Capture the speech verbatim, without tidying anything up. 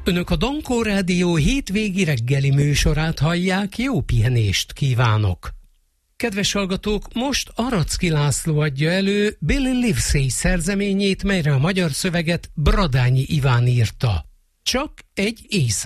Önök a Dankó Rádió hétvégi reggeli műsorát hallják, jó pihenést kívánok! Kedves hallgatók, most Aracki László adja elő Billy Livesey szerzeményét, melyre a magyar szöveget Bradányi Iván írta. Csak egy éjszaka.